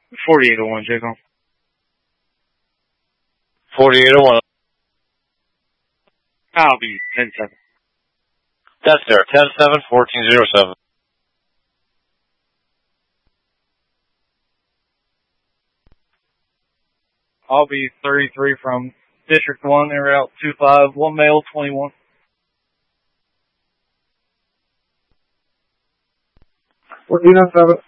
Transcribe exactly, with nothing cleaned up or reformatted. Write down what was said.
forty-eight oh one, Jacob. forty-eight oh one. I'll be ten seven. That's there. ten seven, fourteen oh seven. I'll be thirty-three from District one, and Route two five, one male, twenty-one. fourteen oh seven.